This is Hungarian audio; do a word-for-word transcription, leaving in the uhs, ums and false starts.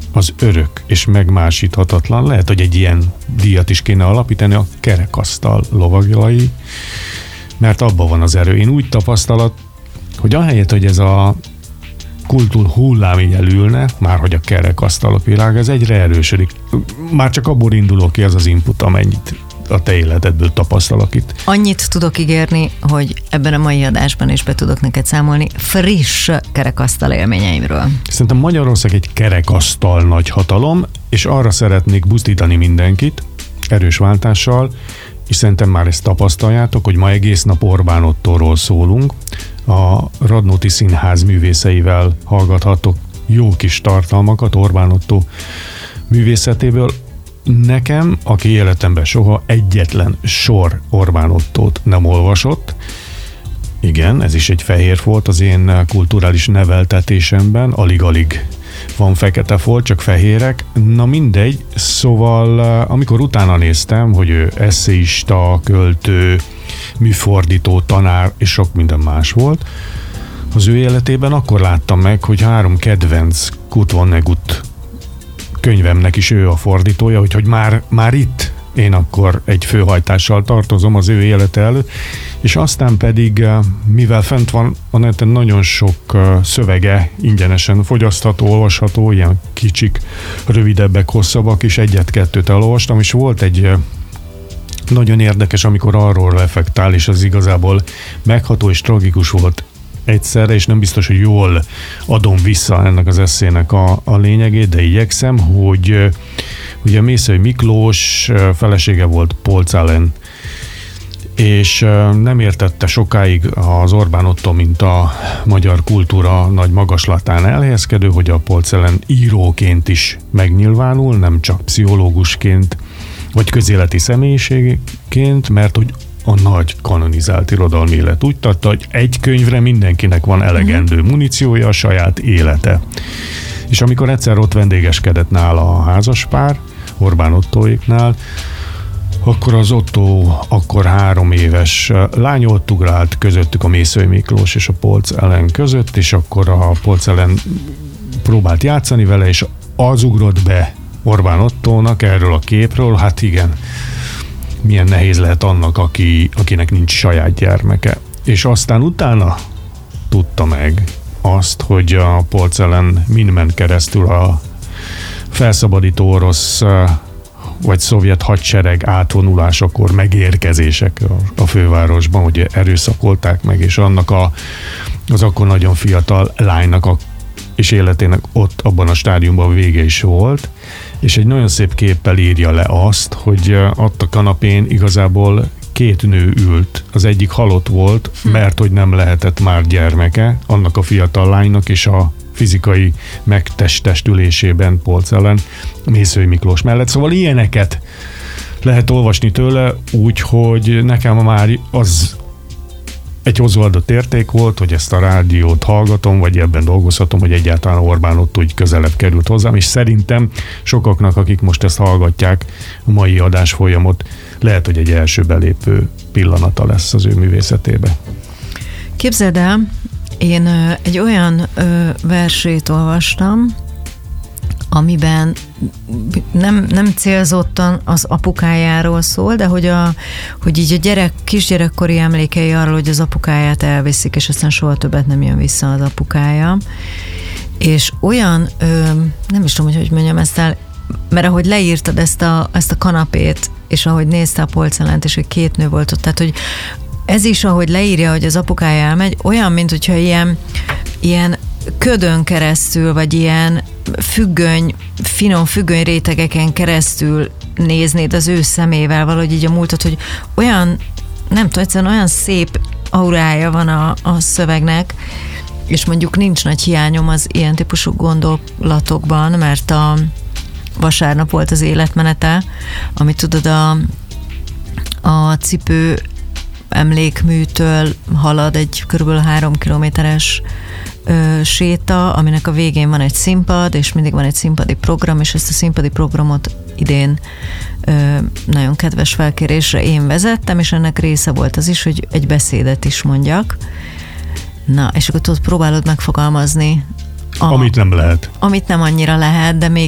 az örök és megmásíthatatlan, lehet, hogy egy ilyen díjat is kéne alapítani, a kerekasztal lovagjai, mert abban van az erő. Én úgy tapasztalat, hogy ahelyett, hogy ez a kultúr hullám így elülne, már hogy a kerekasztalok világ, ez egyre erősödik. Már csak abból indulok ki, ez az input, amennyit a te életedből tapasztalak itt. Annyit tudok ígérni, hogy ebben a mai adásban is be tudok neked számolni friss kerekasztal élményeimről. Szerintem Magyarország egy kerekasztal nagy hatalom, és arra szeretnék buzdítani mindenkit, erős váltással, és szerintem már ezt tapasztaljátok, hogy ma egész nap Orbán Ottóról szólunk. A Radnóti Színház művészeivel hallgathatok jó kis tartalmakat Orbán Ottó művészetéből. Nekem, aki életemben soha egyetlen sor Orbán Ottót nem olvasott, igen, ez is egy fehér folt az én kulturális neveltetésemben, alig-alig van fekete folt, csak fehérek. Na mindegy, szóval amikor utána néztem, hogy ő esszéista, költő, műfordító, tanár és sok minden más volt az ő életében, akkor láttam meg, hogy három kedvenc Kurt Vonnegut könyvemnek is ő a fordítója, úgyhogy már, már itt én akkor egy főhajtással tartozom az ő élete előtt, és aztán pedig, mivel fent van a neten nagyon sok szövege ingyenesen fogyasztható, olvasható, ilyen kicsik, rövidebbek, hosszabbak is, egyet-kettőt elolvastam, és volt egy nagyon érdekes, amikor arról reflektál, és az igazából megható és tragikus volt egyszerre, és nem biztos, hogy jól adom vissza ennek az eszének a, a lényegét, de igyekszem, hogy ugye Mészöly Miklós felesége volt Polcz Ellen, és nem értette sokáig az Orbán Ottó, mint a magyar kultúra nagy magaslatán elhelyezkedő, hogy a Polcz Ellen íróként is megnyilvánul, nem csak pszichológusként, vagy közéleti személyiségként, mert hogy a nagy kanonizált irodalmi élet úgy tartta, hogy egy könyvre mindenkinek van elegendő muníciója, a saját élete. És amikor egyszer ott vendégeskedett nála a házaspár, Orbán Ottóéknál, akkor az Ottó akkor három éves lány ott ugrált közöttük a Mészöly Miklós és a Polcz Ellen között, és akkor a Polcz Ellen próbált játszani vele, és az ugrott be Orbán Ottónak erről a képről, hát igen, milyen nehéz lehet annak, aki, akinek nincs saját gyermeke. És aztán utána tudta meg azt, hogy a Polcz Ellen mind ment keresztül a felszabadító orosz vagy szovjet hadsereg átvonulásakor, megérkezések a fővárosban, hogy erőszakolták meg, és annak a, az akkor nagyon fiatal lánynak a, és életének ott abban a stádiumban vége is volt, és egy nagyon szép képpel írja le azt, hogy ott a kanapén igazából két nő ült, az egyik halott volt, mert hogy nem lehetett már gyermeke annak a fiatal lánynak, és a fizikai megtestestülésében Polcz Ellen Mészöly Miklós mellett. Szóval ilyeneket lehet olvasni tőle, úgyhogy nekem már az egy hozzáadott érték volt, hogy ezt a rádiót hallgatom, vagy ebben dolgozhatom, hogy egyáltalán Orbán Ottó úgy közelebb került hozzám, és szerintem sokaknak, akik most ezt hallgatják, a mai adás folyamot, lehet, hogy egy első belépő pillanata lesz az ő művészetébe. Képzeld el, én egy olyan versét olvastam, amiben nem, nem célzottan az apukájáról szól, de hogy, a, hogy így a gyerek, kisgyerekkori emlékei arról, hogy az apukáját elviszik, és aztán soha többet nem jön vissza az apukája. És olyan, ö, nem is tudom, hogy hogy mondjam ezt el, mert ahogy leírtad ezt a, ezt a kanapét, és ahogy nézte a Polcz Ellent, és hogy két nő volt ott, tehát hogy ez is, ahogy leírja, hogy az apukája elmegy, olyan, mint hogyha ilyen, ilyen ködön keresztül, vagy ilyen függöny, finom függöny rétegeken keresztül néznéd az ő szemével valahogy így a múltat, hogy olyan, nem tudom, egyszerűen olyan szép aurája van a, a szövegnek, és mondjuk nincs nagy hiányom az ilyen típusú gondolatokban, mert a vasárnap volt az életmenete, amit tudod, a, a cipő emlékműtől halad egy körülbelül három kilométeres ö, séta, aminek a végén van egy színpad, és mindig van egy színpadi program, és ezt a színpadi programot idén ö, nagyon kedves felkérésre én vezettem, és ennek része volt az is, hogy egy beszédet is mondjak. Na, és akkor tudod, próbálod megfogalmazni. A, amit nem lehet. Amit nem annyira lehet, de még